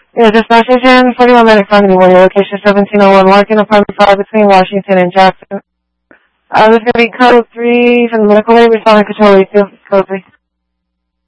Yeah, dispatch agent, 41 minutes on your location 1701 Larkin, apartment 5 between Washington and Jackson. This is going to be code 3 from the medical aid, responding control, code 3.